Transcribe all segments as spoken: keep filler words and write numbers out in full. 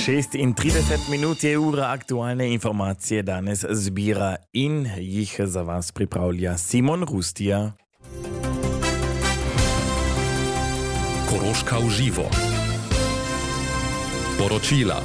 šestintrideset minut je ura aktualne informacije danes zbira in jih za vas pripravlja Simon Rustija. Koroška v živo. Poročila.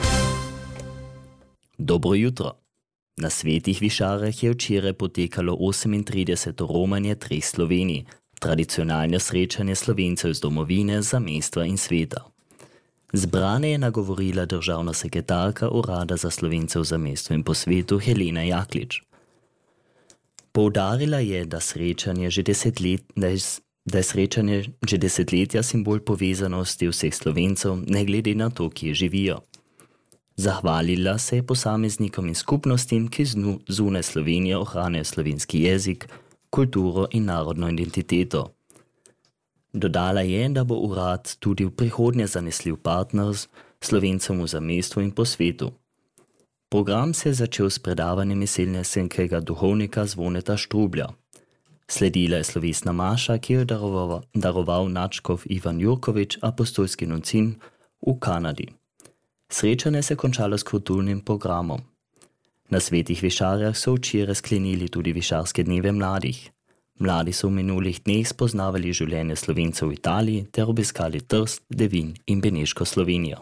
Dobro jutro. Na Svetih Višarah je včeraj potekalo osemintrideseto romanje treh Slovenij, tradicionalno srečanje Slovencev z domovine, zamestva in sveta. Zbrane je nagovorila državna sekretarka Urada za Slovence v zamestvu in po svetu Helena Jaklič. Poudarila je, da, srečanje že desetlet, da, je, da je srečanje že desetletja simbol povezanosti vseh Slovencev, ne glede na to, kje živijo. Zahvalila se je posameznikom in skupnostim, ki zunaj Slovenije ohranjajo slovenski jezik, kulturo in narodno identiteto. Dodala je, da bo urad tudi v prihodnje zanesljiv partner Slovencem v zamestvu in po svetu. Program se je začel s predavanjem selnesenkega duhovnika Zvoneta Štrublja. Sledila je slovesna maša, ki jo je daroval, daroval nadškof Ivan Jurkovič, apostolski nuncin v Kanadi. Srečanje se je končalo s kulturnim programom. Na Svetih Višarjah so včeraj sklenili tudi Višarske dneve mladih. Mladi so v minulih dneh spoznavali življenje Slovencev v Italiji ter obiskali Trst, Devin in Beneško Slovenijo.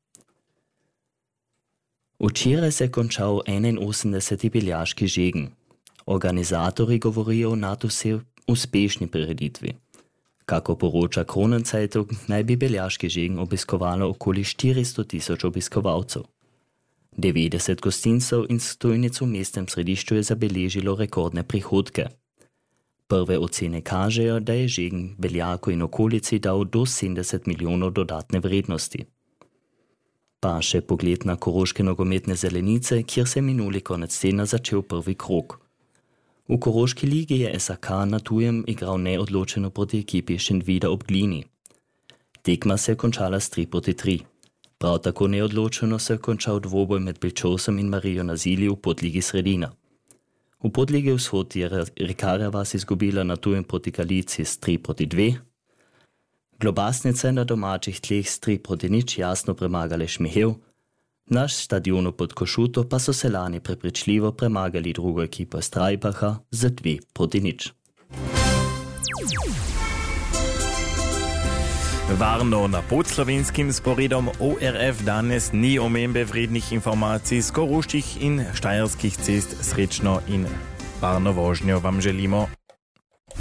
Včeraj se je končal enainosemdeseti beljaški žegen. Organizatorji govorijo o nadvse uspešni prireditvi. Kako poroča Kronenzeitung, naj bi beljaški žegen obiskovalo okoli štiristo tisoč obiskovalcev. devetdeset gostincev in stojnic v mestnem središču je zabeležilo rekordne prihodke. Prve ocene kažejo, da je žegen Beljaku in okolici dal do sedemdeset milijonov dodatne vrednosti. Pa še pogled na koroške nogometne zelenice, kjer se je minuli konec tedna začel prvi krog. V Koroški ligi je S A K na tujem igral neodločeno proti ekipi Šentvida ob Glini. Tekma se je končala s tri proti tri. Prav tako neodločeno se je končal dvoboj med Bilčosom in Marijo Nazili v podligi Sredina. V podligi Vzhod je Rekarja vas izgubila na tujem proti Galici s tri proti dve. Globasnice na domačih tleh s tri proti nič jasno premagale Šmihev. Na stadionu pod Košuto pa so se lani prepričljivo premagali drugo ekipo Strajbacha z dve proti nič. Varno na podslovenskim sporedom O R F danes ni omembe vrednih informacij z koroških in štajerskih cest. Srečno in varno vožnjo vam želimo.